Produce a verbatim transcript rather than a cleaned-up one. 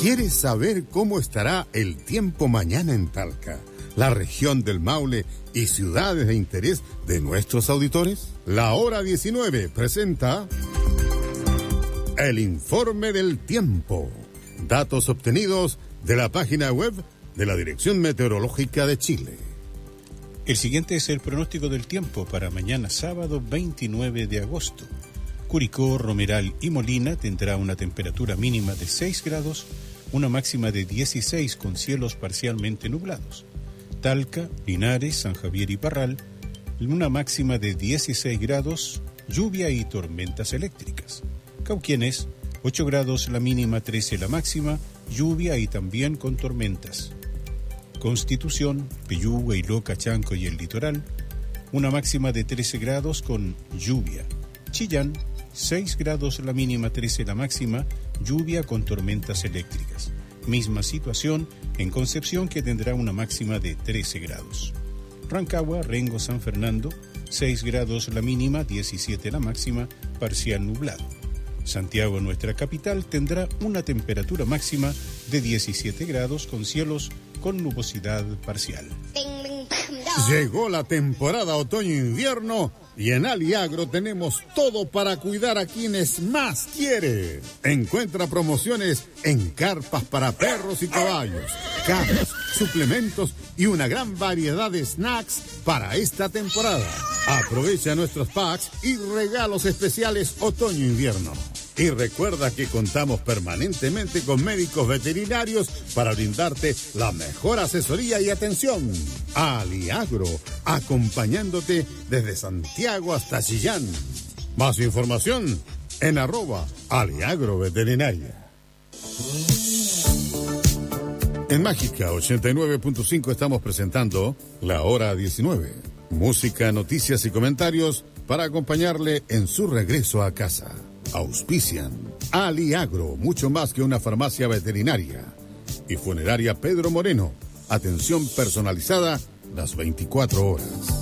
¿Quieres saber cómo estará el tiempo mañana en Talca, la región del Maule y ciudades de interés de nuestros auditores? La Hora diecinueve presenta el informe del tiempo. Datos obtenidos de la página web de la Dirección Meteorológica de Chile. El siguiente es el pronóstico del tiempo para mañana sábado veintinueve de agosto. Curicó, Romeral y Molina tendrá una temperatura mínima de seis grados, una máxima de dieciséis con cielos parcialmente nublados. Talca, Linares, San Javier y Parral, una máxima de dieciséis grados, lluvia y tormentas eléctricas. Cauquienes, ocho grados la mínima, trece la máxima, lluvia y también con tormentas. Constitución, Peyúgue, Iloca, Chanco y el litoral, una máxima de trece grados con lluvia. Chillán, seis grados la mínima, trece la máxima, lluvia con tormentas eléctricas. Misma situación en Concepción, que tendrá una máxima de trece grados. Rancagua, Rengo, San Fernando, seis grados la mínima, diecisiete la máxima, parcial nublado. Santiago, nuestra capital, tendrá una temperatura máxima de diecisiete grados con cielos con nubosidad parcial. Llegó la temporada otoño-invierno y en Aliagro tenemos todo para cuidar a quienes más quiere. Encuentra promociones en carpas para perros y caballos, cajas, suplementos y una gran variedad de snacks para esta temporada. Aprovecha nuestros packs y regalos especiales otoño-invierno. Y recuerda que contamos permanentemente con médicos veterinarios para brindarte la mejor asesoría y atención. Aliagro, acompañándote desde Santiago hasta Chillán. Más información en arroba Aliagro Veterinaria. En Mágica ochenta y nueve punto cinco estamos presentando La Hora diecinueve. Música, noticias y comentarios para acompañarle en su regreso a casa. Auspician Aliagro, mucho más que una farmacia veterinaria. Y Funeraria Pedro Moreno, atención personalizada las veinticuatro horas.